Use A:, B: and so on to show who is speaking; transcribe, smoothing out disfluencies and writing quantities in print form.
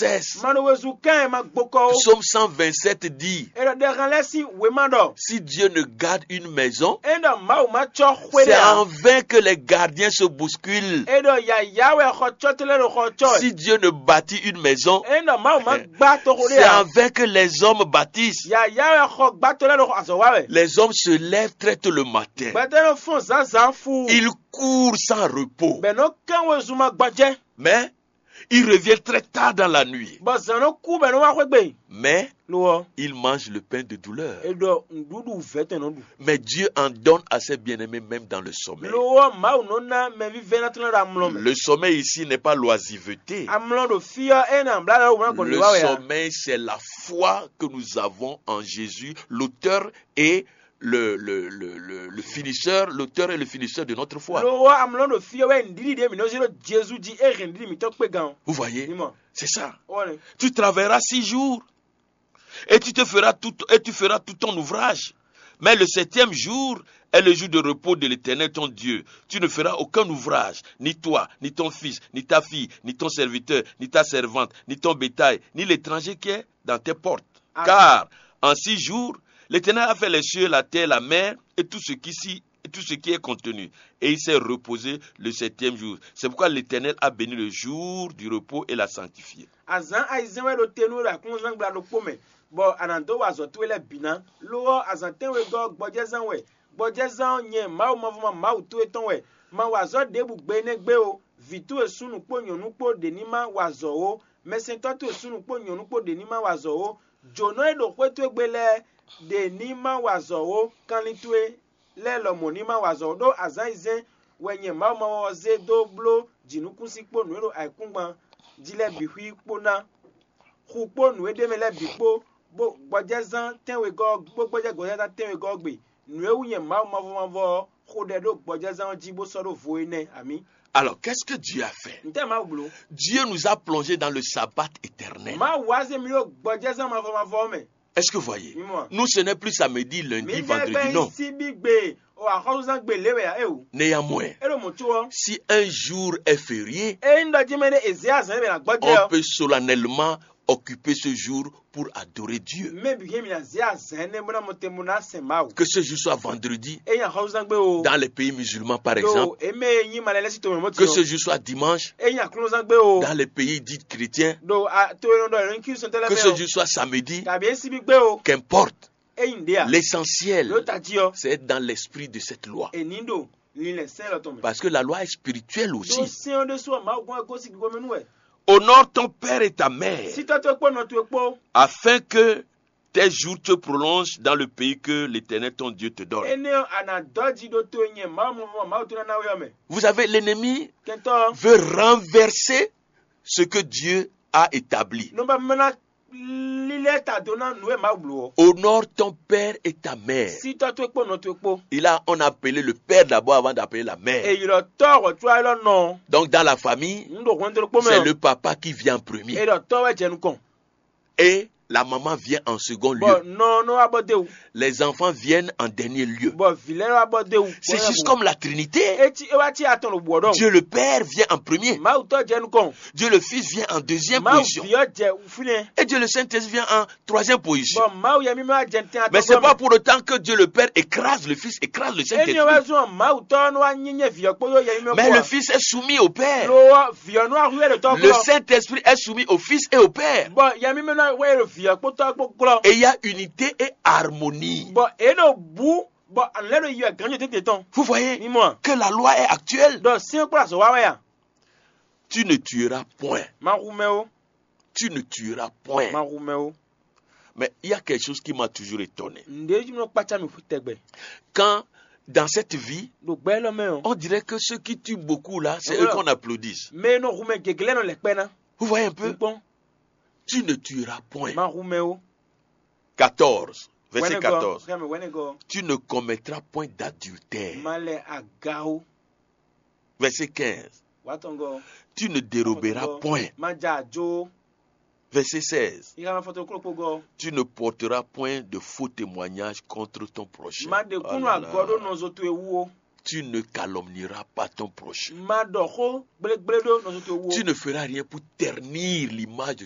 A: cesse.
B: Psaume
A: Psaume 127 dit, si Dieu ne garde une maison, c'est en vain que les gardiens se bousculent. Si Dieu ne bâtit une maison, c'est en vain que les hommes bâtissent. Les hommes se lèvent très tôt le matin. Ils courent sans repos. Mais ils reviennent très tard dans la nuit. Mais ils mangent le pain de douleur. Mais Dieu en donne à ses bien-aimés même dans le sommeil. Le sommeil ici n'est pas l'oisiveté. Le sommeil, c'est la foi que nous avons en Jésus, l'auteur et le finisseur, l'auteur et le finisseur de notre foi. Vous voyez, c'est ça. Tu travailleras 6 jours et tu feras tout ton ouvrage. Mais le 7e jour est le jour de repos de l'Éternel ton Dieu. Tu ne feras aucun ouvrage, ni toi, ni ton fils, ni ta fille, ni ton serviteur, ni ta servante, ni ton bétail, ni l'étranger qui est dans tes portes. Car en 6 jours, l'Éternel a fait les cieux, la terre, la mer et tout ce qui est contenu. Et il s'est reposé le 7e jour. C'est pourquoi l'Éternel a béni le jour du repos et l'a sanctifié.
B: Denima wazo kanitwe lelo monima wazo do azaizen wenye mama waze do blo jinukunsi kpo nuero aikungba jile bihui kpona khupo nuwe demele bikpo bo gbojezan tenwe go gbogboje gbojezan tenwe go gbe nuewu yen mama vo khodedo gbojezan jibo soro voine ami.
A: Alors, qu'est-ce que Dieu a fait? Dieu nous a plongé dans le sabbat éternel. Est-ce que vous voyez? Nous, ce n'est plus samedi, lundi, vendredi, non. Néanmoins, si un jour est férié, on peut solennellement occuper ce jour pour adorer Dieu. Que ce jour soit vendredi, dans les pays musulmans par exemple. Que ce jour soit dimanche, dans les pays dits chrétiens. Que ce jour soit samedi, qu'importe. L'essentiel, c'est être dans l'esprit de cette loi. Parce que la loi est spirituelle aussi. Honore ton père et ta mère, afin que tes jours te prolongent dans le pays que l'Éternel ton Dieu te donne. Vous savez, l'ennemi veut renverser ce que Dieu a établi. Honore ton père et ta mère. On a appelé le père d'abord avant d'appeler la mère. Donc dans la famille, c'est le papa qui vient en premier. Et la maman vient en second lieu. Les enfants viennent en dernier lieu. C'est juste comme la Trinité. Dieu le Père vient en premier. Dieu le Fils vient en deuxième position. Et Dieu le Saint-Esprit vient en troisième position. Mais ce n'est pas pour autant que Dieu le Père écrase le Fils, écrase le Saint-Esprit. Mais le Fils est soumis au Père. Le Saint-Esprit est soumis au Fils et au Père. Et il y a unité et harmonie. Vous voyez que la loi est actuelle. Tu ne tueras point. Tu ne tueras point. Mais il y a quelque chose qui m'a toujours étonné. Quand dans cette vie, on dirait que ceux qui tuent beaucoup là, c'est eux qu'on applaudisse. Vous voyez un peu? Tu ne tueras point. 14, verset 14. Tu ne commettras point d'adultère. Verset 15. Tu ne déroberas point. Verset 16. Tu ne porteras point de faux témoignages contre ton prochain. Tu ne calomnieras pas ton prochain. Tu ne feras rien pour ternir l'image de